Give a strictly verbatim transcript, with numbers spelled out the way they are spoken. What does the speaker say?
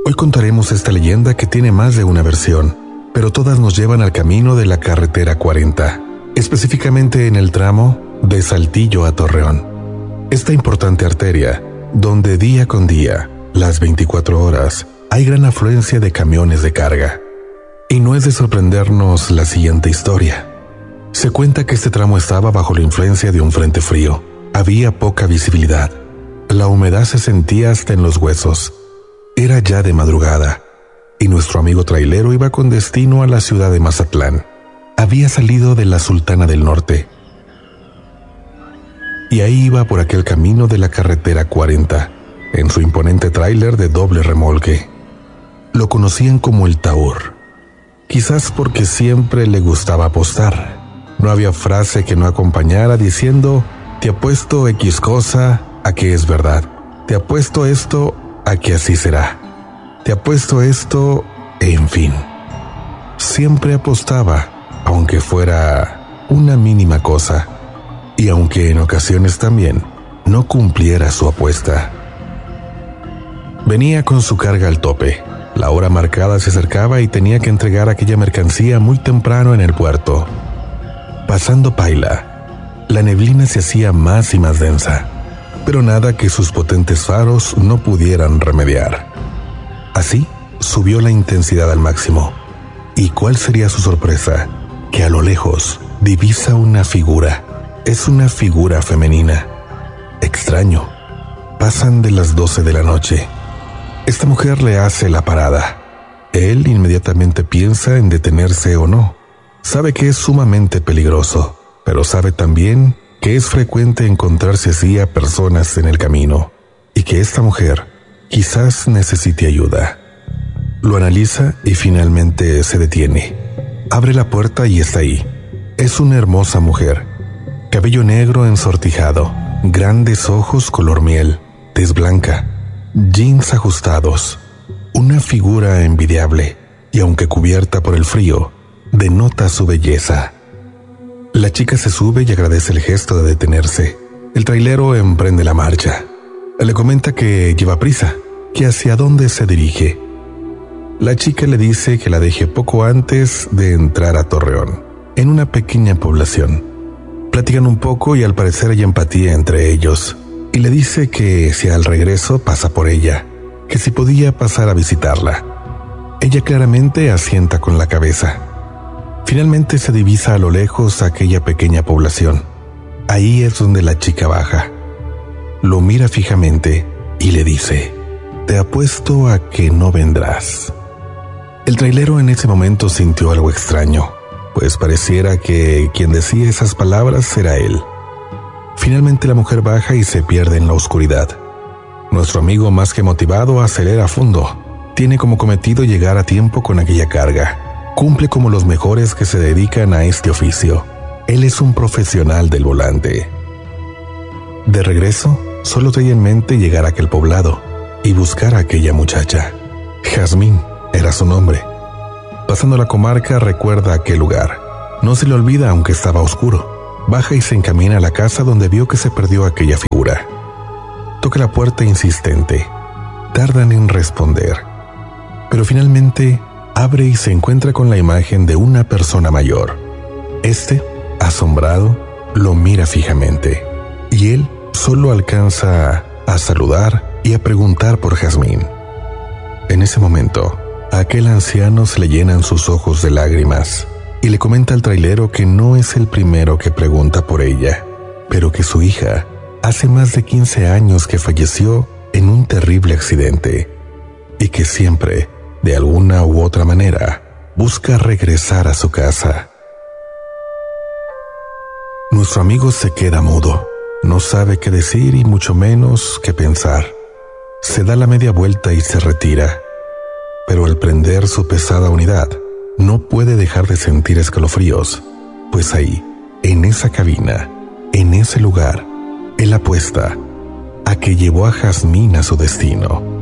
Hoy contaremos esta leyenda que tiene más de una versión, pero todas nos llevan al camino de la carretera cuarenta, específicamente en el tramo de Saltillo a Torreón. Esta importante arteria, donde día con día, las veinticuatro horas, hay gran afluencia de camiones de carga. Y no es de sorprendernos la siguiente historia. Se cuenta que este tramo estaba bajo la influencia de un frente frío. Había poca visibilidad. La humedad se sentía hasta en los huesos. Era ya de madrugada, y nuestro amigo trailero iba con destino a la ciudad de Mazatlán. Había salido de la Sultana del Norte, y ahí iba por aquel camino de la carretera cuarenta, en su imponente tráiler de doble remolque. Lo conocían como el Taur, quizás porque siempre le gustaba apostar. No había frase que no acompañara diciendo: te apuesto X cosa a que es verdad, te apuesto esto a que así será, te apuesto esto, en fin. Siempre apostaba, aunque fuera una mínima cosa, y aunque en ocasiones también no cumpliera su apuesta. Venía con su carga al tope. La hora marcada se acercaba y tenía que entregar aquella mercancía muy temprano en el puerto. Pasando Paila, la neblina se hacía más y más densa, pero nada que sus potentes faros no pudieran remediar. Así subió la intensidad al máximo. ¿Y cuál sería su sorpresa? Que a lo lejos divisa una figura. Es una figura femenina. Extraño. Pasan de las doce de la noche. Esta mujer le hace la parada. Él inmediatamente piensa en detenerse o no. Sabe que es sumamente peligroso, pero sabe también que es frecuente encontrarse así a personas en el camino, y que esta mujer quizás necesite ayuda. Lo analiza y finalmente se detiene. Abre la puerta y está ahí. Es una hermosa mujer. Cabello negro ensortijado, grandes ojos color miel, tez blanca, jeans ajustados, una figura envidiable, y aunque cubierta por el frío, denota su belleza. La chica se sube y agradece el gesto de detenerse. El trailero emprende la marcha. Le comenta que lleva prisa, que hacia dónde se dirige. La chica le dice que la deje poco antes de entrar a Torreón, en una pequeña población. Platican un poco y al parecer hay empatía entre ellos, y le dice que si al regreso pasa por ella, que si podía pasar a visitarla. Ella claramente asienta con la cabeza. Finalmente se divisa a lo lejos aquella pequeña población. Ahí es donde la chica baja. Lo mira fijamente y le dice: te apuesto a que no vendrás. El trailero en ese momento sintió algo extraño, pues pareciera que quien decía esas palabras era él. Finalmente la mujer baja y se pierde en la oscuridad. Nuestro amigo, más que motivado, acelera a fondo. Tiene como cometido llegar a tiempo con aquella carga. Cumple como los mejores que se dedican a este oficio. Él es un profesional del volante. De regreso, solo trae en mente llegar a aquel poblado y buscar a aquella muchacha. Jazmín era su nombre. Pasando la comarca, recuerda aquel lugar. No se le olvida aunque estaba oscuro. Baja y se encamina a la casa donde vio que se perdió aquella figura. Toca la puerta insistente. Tardan en responder. Pero finalmente abre y se encuentra con la imagen de una persona mayor. Este, asombrado, lo mira fijamente, y él solo alcanza a saludar y a preguntar por Jazmín. En ese momento, a aquel anciano se le llenan sus ojos de lágrimas y le comenta al trailero que no es el primero que pregunta por ella, pero que su hija hace más de quince años que falleció en un terrible accidente y que siempre, de alguna u otra manera, busca regresar a su casa. Nuestro amigo se queda mudo, no sabe qué decir y mucho menos qué pensar. Se da la media vuelta y se retira, pero al prender su pesada unidad, no puede dejar de sentir escalofríos, pues ahí, en esa cabina, en ese lugar, él apuesta a que llevó a Jazmín a su destino.